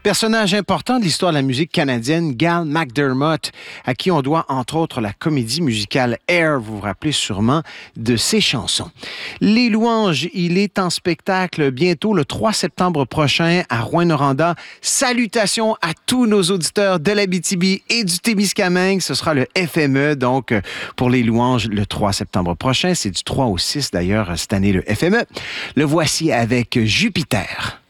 Personnage important de l'histoire de la musique canadienne, Gal McDermott, à qui on doit entre autres la comédie musicale Air, vous vous rappelez sûrement de ses chansons. Les Louanges, il est en spectacle bientôt le 3 septembre prochain à Rouyn-Noranda. Salutations à tous nos auditeurs de l'Abitibi et du Témiscamingue. Ce sera le FME, donc pour les Louanges le 3 septembre prochain. C'est du 3 au 6 d'ailleurs cette année le FME. Le voici avec Jupiter.